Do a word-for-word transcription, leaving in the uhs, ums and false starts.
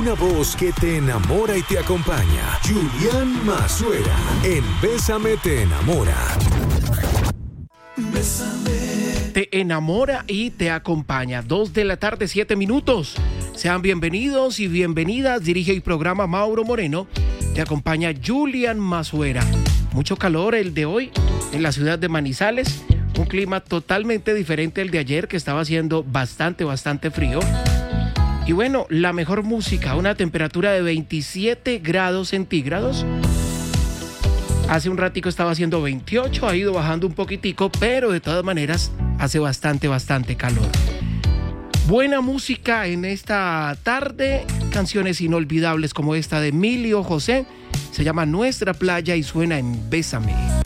Una voz que te enamora y te acompaña. Julián Mazuera, en Bésame te enamora. Bésame. Te enamora y te acompaña. Dos de la tarde, siete minutos. Sean bienvenidos y bienvenidas. Dirige el programa Mauro Moreno. Te acompaña Julián Mazuera. Mucho calor el de hoy en la ciudad de Manizales. Un clima totalmente diferente al de ayer, que estaba haciendo bastante, bastante frío. Y bueno, la mejor música, una temperatura de veintisiete grados centígrados. Hace un ratico estaba haciendo veintiocho, ha ido bajando un poquitico, pero de todas maneras hace bastante, bastante calor. Buena música en esta tarde, canciones inolvidables como esta de Emilio José, se llama Nuestra Playa y suena en Bésame.